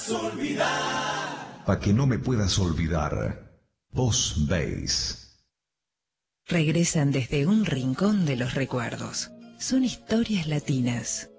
Pa' que no me puedas olvidar. Vos veis. Regresan desde un rincón de los recuerdos. Son historias latinas.